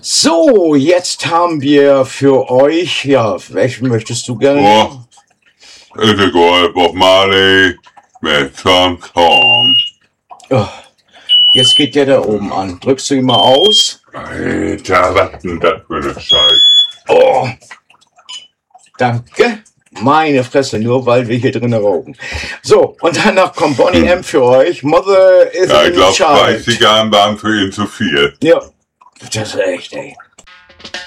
So, jetzt haben wir für euch, ja, welchen möchtest du gerne? Oh, ist egal, Bob Marley mit Tom Tom. Oh, jetzt geht der da oben an. Drückst du ihn mal aus? Alter, was denn das für eine Scheiße? Oh, danke. Meine Fresse, nur weil wir hier drinnen rauchen. So, und danach kommt Bonnie M für euch. Mother is Ja, in ich glaube, Child. 30 Jahren waren für ihn zu viel. Ja, das ist echt, ey.